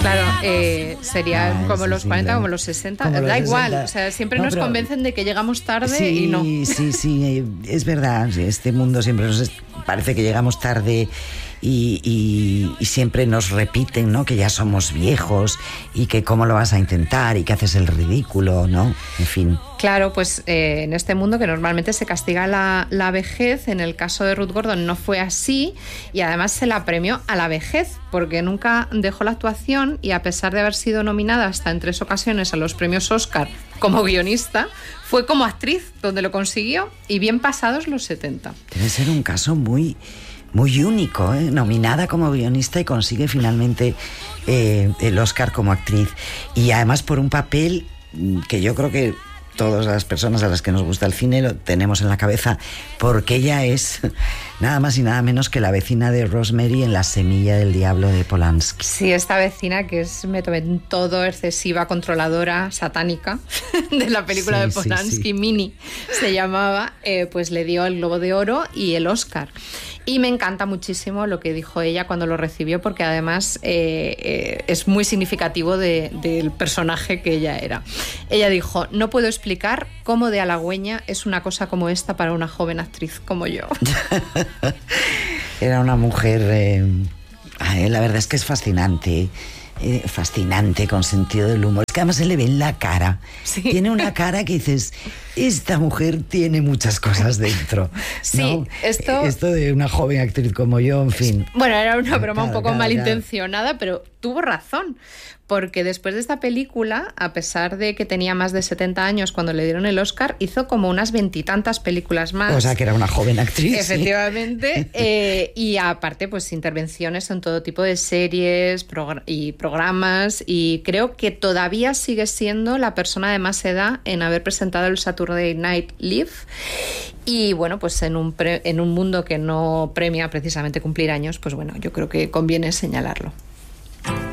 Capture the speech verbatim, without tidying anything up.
Claro, eh, sería Ah, como sí, los sí, cuarenta, claro. como los sesenta, Como da los igual, sesenta. o sea, siempre No, nos pero- convencen de que llegamos tarde Sí, y no. sí, sí, es verdad. Este mundo siempre nos es- parece que llegamos tarde y, y- y siempre nos repiten, ¿no? Que ya somos viejos y que cómo lo vas a intentar y que haces el ridículo, ¿no? En fin. Claro, pues eh, en este mundo que normalmente se castiga la, la vejez, en el caso de Ruth Gordon no fue así y además se la premió a la vejez porque nunca dejó la actuación y a pesar de haber sido nominada hasta en tres ocasiones a los premios Oscar como guionista, fue como actriz donde lo consiguió y bien pasados los setenta. Debe ser un caso muy, muy único, ¿eh? Nominada como guionista y consigue finalmente eh, el Oscar como actriz. Y además por un papel que yo creo que todas las personas a las que nos gusta el cine lo tenemos en la cabeza, porque ella es nada más y nada menos que la vecina de Rosemary en La semilla del diablo de Polanski. Sí, esta vecina que es en todo excesiva, controladora, satánica de la película Sí, de sí, Polanski, sí. Minnie se llamaba, eh, pues le dio el Globo de Oro y el Oscar. Y me encanta muchísimo lo que dijo ella cuando lo recibió, porque además eh, eh, es muy significativo de, del personaje que ella era. Ella dijo: no puedo explicar cómo de halagüeña es una cosa como esta para una joven actriz como yo. Era una mujer, eh, ay, la verdad es que es fascinante, eh, fascinante, con sentido del humor. Es que además se le ve en la cara. Sí. Tiene una cara que dices, esta mujer tiene muchas cosas dentro. Sí, ¿no? esto- Esto de una joven actriz como yo, en fin. Bueno, era una broma un Claro, poco claro, malintencionada, pero tuvo razón, porque después de esta película, a pesar de que tenía más de setenta años cuando le dieron el Oscar, hizo como unas veintitantas películas más. O sea, que era una joven actriz. Efectivamente, eh, y aparte pues intervenciones en todo tipo de series progr- y programas, y creo que todavía sigue siendo la persona de más edad en haber presentado el Saturday Night Live. Y bueno, pues en un, pre- en un mundo que no premia precisamente cumplir años, pues bueno, yo creo que conviene señalarlo.